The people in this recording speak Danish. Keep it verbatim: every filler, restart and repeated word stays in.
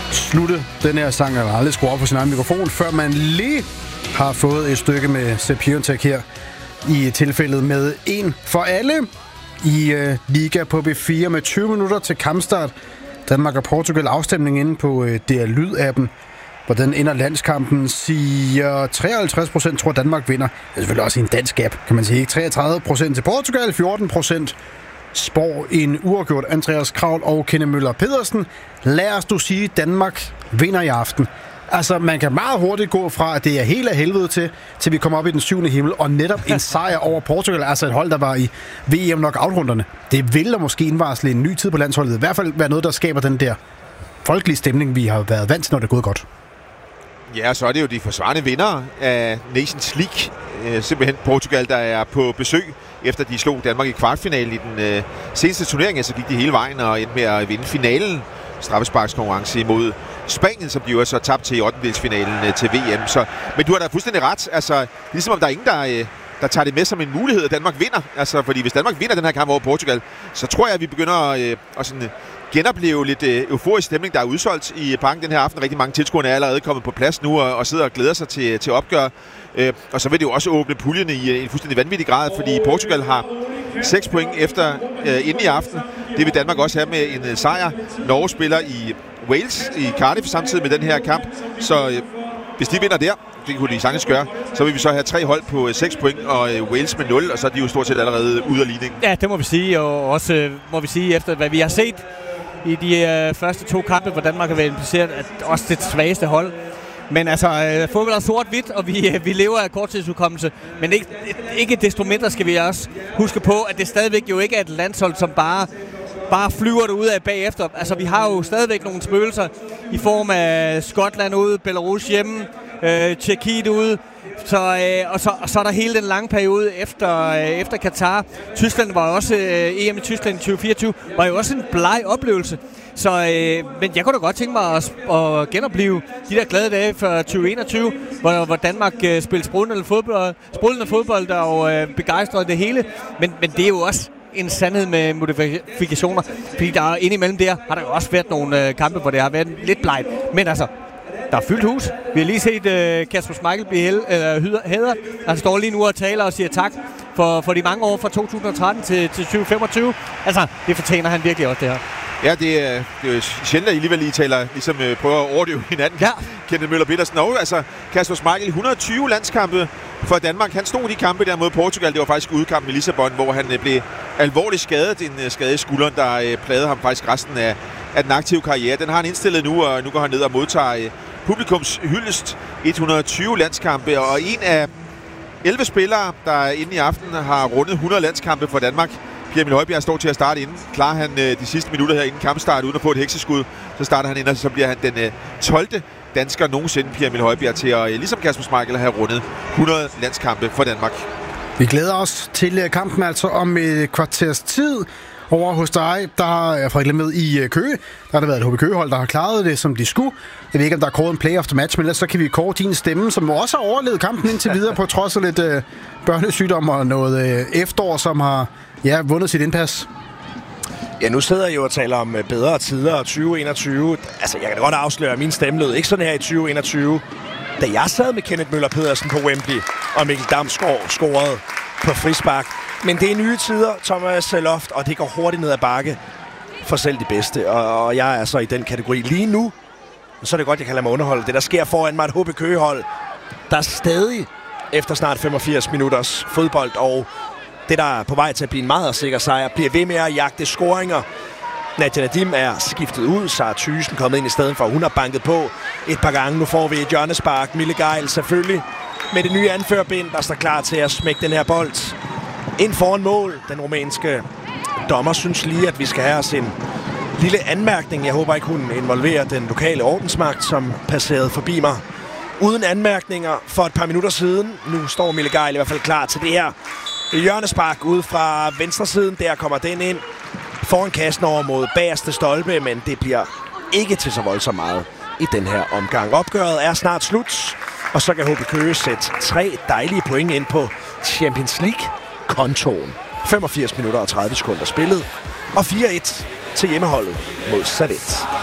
slutte den her sang, eller aldrig skrue op på sin egen mikrofon, før man lige har fået et stykke med Sepp Piontek her i tilfældet med en for alle i uh, Liga på B fire med tyve minutter til kampstart. Danmark og Portugal afstemning inde på uh, D R Lyd-appen. Hvordan ender landskampen? Siger treoghalvtreds procent tror Danmark vinder. Det er selvfølgelig også en dansk app, kan man sige. treogtredive procent til Portugal, fjorten procent spår en uafgjort. Andreas Kravl og Kenneth Møller Pedersen. Lad os du sige, Danmark vinder i aften. Altså, man kan meget hurtigt gå fra, at det er helt af helvede til, til vi kommer op i den syvende himmel, og netop en sejr over Portugal, altså et hold, der var i V M knockout-runderne. Det vil da måske indvarsle en ny tid på landsholdet. I hvert fald være noget, der skaber den der folkelige stemning, vi har været vant til, når det er gået godt. Ja, så er det jo de forsvarende vindere af Nations League. Simpelthen Portugal, der er på besøg, efter de slog Danmark i kvartfinalen i den øh, seneste turnering. Så gik de hele vejen og endte med at vinde finalen. Straffesparkskonkurrence imod Spanien, som de jo så tabt til i ottendedelsfinalen øh, til V M. Så, men du har da fuldstændig ret. Altså, ligesom om der er ingen, der, øh, der tager det med som en mulighed, at Danmark vinder. Altså, fordi hvis Danmark vinder den her kamp over Portugal, så tror jeg, at vi begynder at, øh, at sådan, genopleve lidt øh, euforisk stemning, der er udsolgt i parken den her aften. Rigtig mange tilskuere er allerede kommet på plads nu og, og sidder og glæder sig til, til opgør. Øh, og så vil det jo også åbne puljerne i en fuldstændig vanvittig grad, fordi Portugal har seks point efter øh, inden i aften. Det vil Danmark også have med en øh, sejr. Norge spiller i Wales i Cardiff samtidig med den her kamp. Så øh, hvis de vinder der, det kunne de sagtens gøre, så vil vi så have tre hold på øh, seks point og øh, Wales med nul, og så er de jo stort set allerede ude af ligningen. Ja, det må vi sige, og også øh, må vi sige efter, hvad vi har set i de øh, første to kampe, hvor Danmark har været impliceret, at også det svageste hold. Men altså, øh, fodbold er sort-hvidt, og vi, øh, vi lever af korttidsudkommelse. Men ikke, ikke desto mindre skal vi også huske på, at det stadigvæk jo ikke er et landshold, som bare, bare flyver derude af bagefter. Altså, vi har jo stadigvæk nogle spøgelser i form af Skotland ude, Belarus hjemme, øh, Tjekkiet ude. Så, øh, og, så, og så er der hele den lange periode efter, øh, efter Katar. Tyskland var også, øh, E M i Tyskland i tyve fireogtyve, var jo også en bleg oplevelse. Så, øh, men jeg kunne da godt tænke mig at, at genopleve de der glade dage for tyve enogtyve, hvor, hvor Danmark øh, spillede sprudlende fodbold, sprudlende fodbold og øh, begejstrede det hele. Men, men det er jo også en sandhed med modifikationer, fordi der indimellem der har der jo også været nogle øh, kampe, hvor det har været lidt blegt. Men altså, der er fyldt hus. Vi har lige set uh, Kasper Schmeichel blive hel, uh, hædret. Han står lige nu og taler og siger tak for, for de mange år fra to tusind og tretten til, til tyve femogtyve. Altså, det fortjener han virkelig også, det her. Ja, det er, det er jo sjældent, at I alligevel lige taler, ligesom uh, prøver at overdøve hinanden. Ja. Kenneth Møller Pedersen. Og altså, Kasper Schmeichel, et hundrede og tyve landskampe for Danmark. Han stod i de kampe der mod Portugal. Det var faktisk udkampen i Lissabon, hvor han uh, blev alvorligt skadet. En uh, skade i skulderen, der uh, plagede ham faktisk resten af, af den aktive karriere. Den har han indstillet nu, og nu går han ned og modtager uh, publikums hyldest. et hundrede og tyve landskampe, og en af elleve spillere, der inde i aften har rundet hundrede landskampe for Danmark. Pierre-Emil Højbjerg står til at starte inden. Klarer han øh, de sidste minutter her inden kampstart uden at få et hekseskud, så starter han ind, og så bliver han den øh, tolvte dansker nogensinde, Pierre-Emil Højbjerg, til at, øh, ligesom Kasper Schmeichel, have rundet hundrede landskampe for Danmark. Vi glæder os til kampen altså om et kvarters tid. Over hos dig, der er Frederik med i Køge. Der har der været et H B Køge-hold, der har klaret det, som de skulle. Jeg ved ikke, om der er kåret en play after match, men ellers så kan vi kåre din stemme, som også har overlevet kampen indtil videre, på trods af lidt øh, børnesygdom og noget øh, efterår, som har ja, vundet sit indpas. Ja, nu sidder jeg jo og taler om bedre tider, tyve enogtyve. Altså, jeg kan da godt afsløre, at min stemme lød ikke sådan her i tyve enogtyve. Da jeg sad med Kenneth Møller Pedersen på Wembley, og Mikkel Damsgaard scorede på frispark. Men det er nye tider, Thomas Loft, og det går hurtigt ned ad bakke for selv de bedste. Og, og jeg er så i den kategori lige nu. Så er det godt, jeg kan lade mig underholde. Det, der sker foran mig, et H B Køge-hold, der er stadig efter snart femogfirs minutters fodbold, og det, der er på vej til at blive en meget sikker sejr, bliver ved med at jagte scoringer. Nadia Nadim er skiftet ud, så er Thyssen kommet ind i stedet for. Hun har banket på et par gange. Nu får vi et hjørnespark. Mille Geil selvfølgelig med det nye anførbind, der står klar til at smække den her bold ind foran mål. Den rumænske dommer synes lige, at vi skal have os en lille anmærkning. Jeg håber ikke, hun involverer den lokale ordensmagt, som passerede forbi mig uden anmærkninger for et par minutter siden. Nu står Mille Geil i hvert fald klar til det her hjørnespark ude fra venstre siden. Der kommer den ind foran kassen over mod bagerste stolpe, men det bliver ikke til så voldsomt meget i den her omgang. Opgøret er snart slut, og så kan H B Køge sætte tre dejlige point ind på Champions League-kontoen. femogfirs minutter og tredive sekunder spillet, og fire et til hjemmeholdet mod Servette.